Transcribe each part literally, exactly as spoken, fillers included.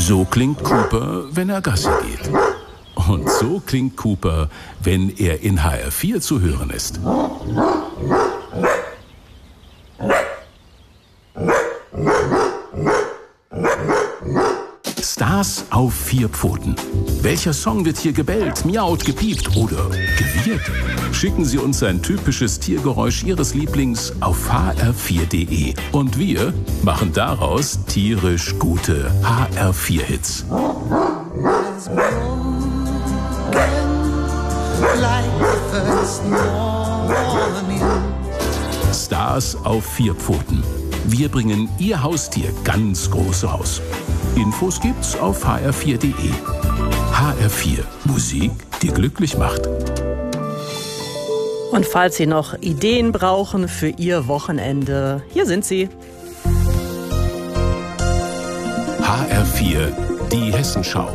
So klingt Cooper, wenn er Gassi geht. Und so klingt Cooper, wenn er in H R vier zu hören ist. Stars auf vier Pfoten. Welcher Song wird hier gebellt, miaut, gepiept oder gewirrt? Schicken Sie uns ein typisches Tiergeräusch Ihres Lieblings auf h r vier punkt d e. Und wir machen daraus tierisch gute H R vier Hits. Stars auf vier Pfoten. Wir bringen Ihr Haustier ganz groß raus. Infos gibt's auf h r vier punkt d e. H R vier. Musik, die glücklich macht. Und falls Sie noch Ideen brauchen für Ihr Wochenende, hier sind sie. H R vier, die Hessenschau.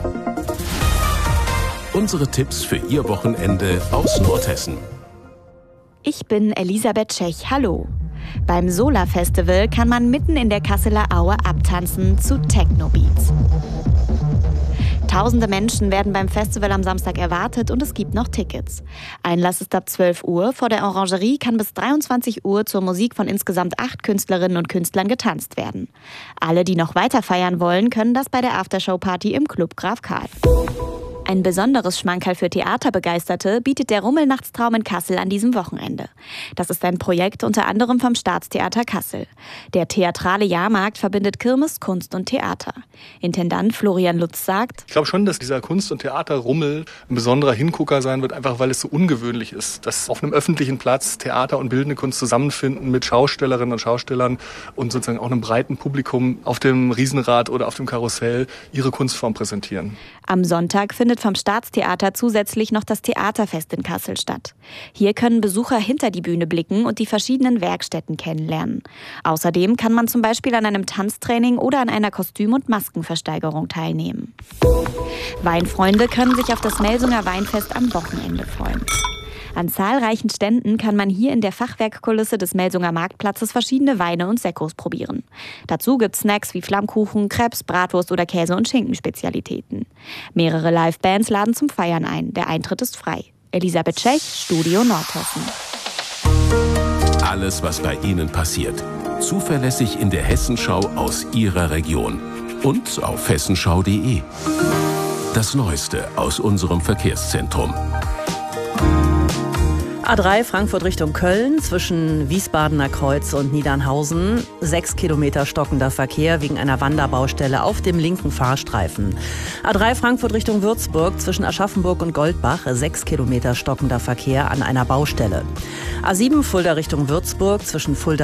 Unsere Tipps für Ihr Wochenende aus Nordhessen. Ich bin Elisabeth Tschech. Hallo. Beim Solar Festival kann man mitten in der Kasseler Aue abtanzen zu Techno-Beats. Tausende Menschen werden beim Festival am Samstag erwartet und es gibt noch Tickets. Einlass ist ab zwölf Uhr. Vor der Orangerie kann bis dreiundzwanzig Uhr zur Musik von insgesamt acht Künstlerinnen und Künstlern getanzt werden. Alle, die noch weiter feiern wollen, können das bei der Aftershow-Party im Club Graf Karl. Ein besonderes Schmankerl für Theaterbegeisterte bietet der Rummelnachtstraum in Kassel an diesem Wochenende. Das ist ein Projekt unter anderem vom Staatstheater Kassel. Der theatrale Jahrmarkt verbindet Kirmes, Kunst und Theater. Intendant Florian Lutz sagt: Ich glaube schon, dass dieser Kunst- und Theaterrummel ein besonderer Hingucker sein wird, einfach weil es so ungewöhnlich ist, dass auf einem öffentlichen Platz Theater und bildende Kunst zusammenfinden mit Schaustellerinnen und Schaustellern und sozusagen auch einem breiten Publikum auf dem Riesenrad oder auf dem Karussell ihre Kunstform präsentieren. Am Sonntag findet vom Staatstheater zusätzlich noch das Theaterfest in Kassel statt. Hier können Besucher hinter die Bühne blicken und die verschiedenen Werkstätten kennenlernen. Außerdem kann man zum Beispiel an einem Tanztraining oder an einer Kostüm- und Maskenversteigerung teilnehmen. Weinfreunde können sich auf das Melsunger Weinfest am Wochenende freuen. An zahlreichen Ständen kann man hier in der Fachwerkkulisse des Melsunger Marktplatzes verschiedene Weine und Sekkos probieren. Dazu gibt's Snacks wie Flammkuchen, Crepes, Bratwurst oder Käse- und Schinkenspezialitäten. Mehrere Livebands laden zum Feiern ein. Der Eintritt ist frei. Elisabeth Tschech, Studio Nordhessen. Alles, was bei Ihnen passiert. Zuverlässig in der Hessenschau aus Ihrer Region. Und auf hessenschau punkt d e. Das Neueste aus unserem Verkehrszentrum. A drei Frankfurt Richtung Köln zwischen Wiesbadener Kreuz und Niedernhausen. Sechs Kilometer stockender Verkehr wegen einer Wanderbaustelle auf dem linken Fahrstreifen. A drei Frankfurt Richtung Würzburg zwischen Aschaffenburg und Goldbach. Sechs Kilometer stockender Verkehr an einer Baustelle. A sieben Fulda Richtung Würzburg zwischen Fulda